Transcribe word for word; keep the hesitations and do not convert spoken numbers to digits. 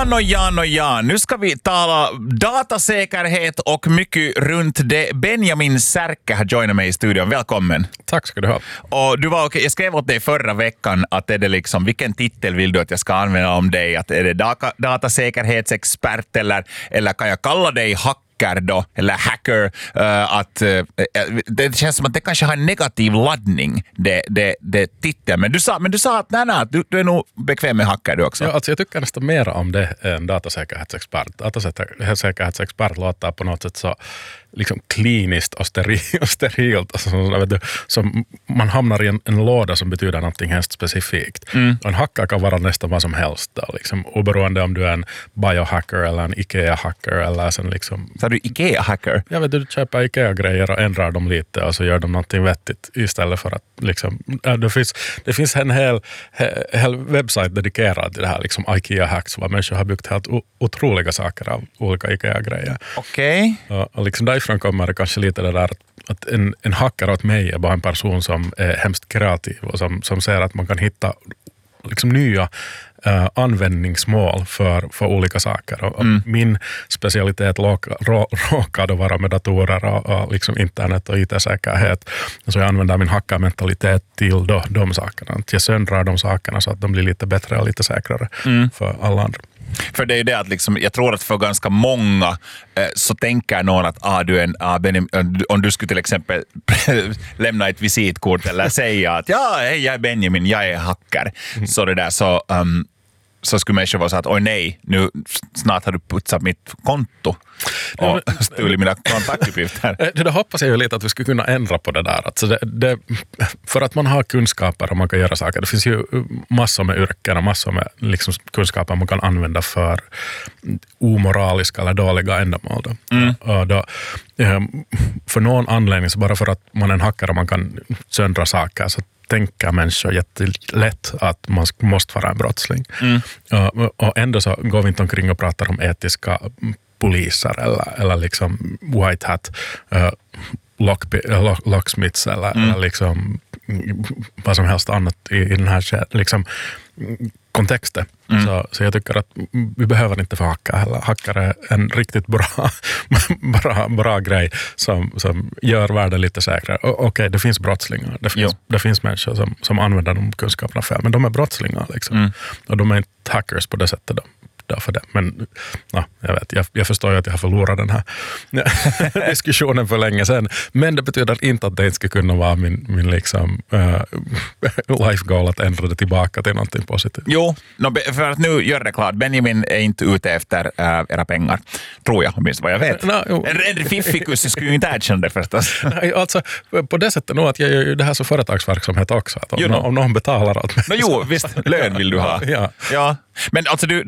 Jan och Jan och Jan. Nu ska vi tala datasäkerhet och mycket runt det. Benjamin Särkä har joinat mig i studion. Välkommen. Tack ska du ha. Och du var, jag skrev åt dig förra veckan att är det liksom, vilken titel vill du att jag ska använda om dig? Att är det data, datasäkerhetsexpert eller, eller kan jag kalla dig hacker då, eller hacker, uh, att uh, det känns som att det kanske har en negativ laddning, det, det, det titeln. Men du sa, men du sa att nej, nej, du, du är nog bekväm med hacker du också. Ja, alltså jag tycker nästan mer om det än datasäkerhetsexpert. Datasäkerhetsexpert låter på något sätt så liksom kliniskt och steril, sterilt. Alltså, vet du, som man hamnar i en, en låda som betyder någonting helt specifikt. Mm. Och en hacker kan vara nästan vad som helst. Då, liksom, oberoende om du är en biohacker eller en Ikea-hacker. Eller sen liksom, så är du Ikea-hacker? Ja, vet du, du köper Ikea-grejer och ändrar dem lite och så gör de någonting vettigt istället för att liksom, det finns, det finns en hel, hel, hel webbsajt dedikerad till det här, liksom Ikea-hacks, var människor har byggt helt o, otroliga saker av olika Ikea-grejer. Okej. Okay. Och, och liksom därifrån kommer det kanske lite det där att, att en, en hacker åt mig är bara en person som är hemskt kreativ och som, som ser att man kan hitta liksom nya uh, användningsmål för, för olika saker. Och, mm. och min specialitet råkade vara med datorer och, och liksom internet och I T-säkerhet. Så jag använder min hackarmentalitet till då, de sakerna. Att jag söndrar de sakerna så att de blir lite bättre och lite säkrare mm. för alla andra. För det är det att liksom, jag tror att för ganska många eh, så tänker någon att ah, du är en, ah, Benjamin, om du skulle till exempel lämna ett visitkort eller säga att ja, hej, jag är Benjamin, jag är hacker. Mm. Så det där så, um, så skulle människor vara så att oj nej, nu snart har du putsat mitt konto och stulit mina kontaktuppgifter. Det där hoppas jag ju lite att vi skulle kunna ändra på det där. Alltså det, det, för att man har kunskaper och man kan göra saker. Det finns ju massor med yrken och massor med liksom kunskaper man kan använda för omoraliska eller dåliga ändamål. Då. Mm. Och då, för någon anledning, så bara för att man är en hackare och man kan söndra saker, så tänker människor jättelätt att man måste vara en brottsling. Mm. Och, och ändå så går vi inte omkring och pratar om etiska poliser eller, eller liksom white hat uh, lock, lock, locksmiths eller, mm. eller liksom vad som helst annat i, i den här liksom, kontexten. Mm. Så, så jag tycker att vi behöver inte få hacka heller. Hackar är en riktigt bra, bra, bra grej som, som gör världen lite säkrare. Okej, okay, det finns brottslingar. Det finns, det finns människor som, som använder de kunskaperna fel. Men de är brottslingar liksom. Mm. Och de är inte hackers på det sättet då. För det. Men ja, jag, vet, jag, jag förstår ju att jag har förlorat den här diskussionen för länge sedan. Men det betyder inte att det inte ska kunna vara min, min liksom, uh, life goal att ändra det tillbaka till någonting positivt. Jo, no, för att nu göra det klart, Benjamin är inte ute efter uh, era pengar. Tror jag, minst vad jag vet. No, en, en fiffikus skulle ju inte erkänna det förstås. Nej, alltså, på det sättet nog att jag gör det här som företagsverksamhet också. Att om, jo, no. om någon betalar allt. No, jo, visst, lön vill du ha. Ja. Ja. Men alltså du,